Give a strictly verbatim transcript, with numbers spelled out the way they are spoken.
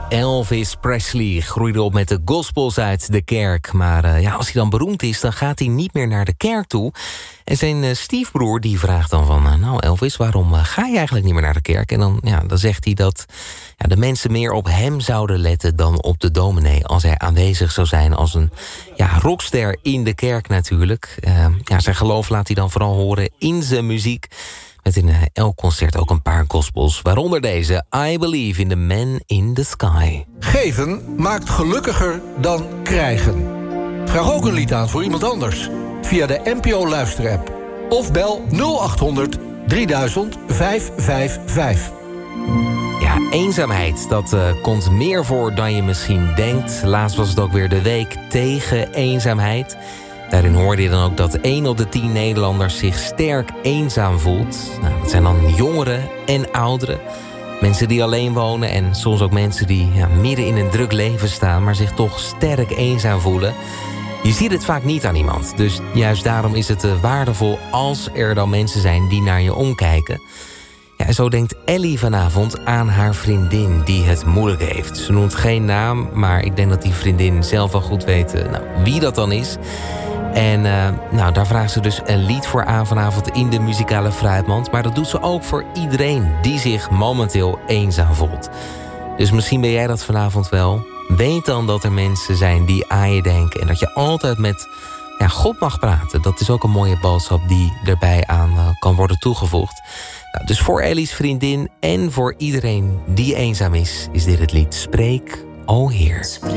Elvis Presley groeide op met de gospels uit de kerk. Maar uh, ja, als hij dan beroemd is, dan gaat hij niet meer naar de kerk toe. En zijn uh, stiefbroer die vraagt dan van... Uh, nou Elvis, waarom uh, ga je eigenlijk niet meer naar de kerk? En dan, ja, dan zegt hij dat ja, de mensen meer op hem zouden letten... dan op de dominee, als hij aanwezig zou zijn... als een ja, rockster in de kerk natuurlijk. Uh, ja, zijn geloof laat hij dan vooral horen in zijn muziek... met in elk concert ook een paar gospels. Waaronder deze, I Believe in the Man in the Sky. Geven maakt gelukkiger dan krijgen. Vraag ook een lied aan voor iemand anders. Via de N P O Luisterapp. Of bel nul acht honderd drieduizend vijfhonderdvijfenvijftig. Ja, eenzaamheid, dat uh, komt meer voor dan je misschien denkt. Laatst was het ook weer de week tegen eenzaamheid... Daarin hoorde je dan ook dat één op de tien Nederlanders zich sterk eenzaam voelt. Nou, dat zijn dan jongeren en ouderen. Mensen die alleen wonen en soms ook mensen die ja, midden in een druk leven staan... maar zich toch sterk eenzaam voelen. Je ziet het vaak niet aan iemand. Dus juist daarom is het uh, waardevol als er dan mensen zijn die naar je omkijken. Ja, en zo denkt Ellie vanavond aan haar vriendin die het moeilijk heeft. Ze noemt geen naam, maar ik denk dat die vriendin zelf wel goed weet uh, nou, wie dat dan is... En uh, nou, daar vraagt ze dus een lied voor aan vanavond in de muzikale fruitmand. Maar dat doet ze ook voor iedereen die zich momenteel eenzaam voelt. Dus misschien ben jij dat vanavond wel. Weet dan dat er mensen zijn die aan je denken. En dat je altijd met ja, God mag praten. Dat is ook een mooie boodschap die erbij aan uh, kan worden toegevoegd. Nou, dus voor Ellie's vriendin en voor iedereen die eenzaam is... is dit het lied Spreek, o Heer.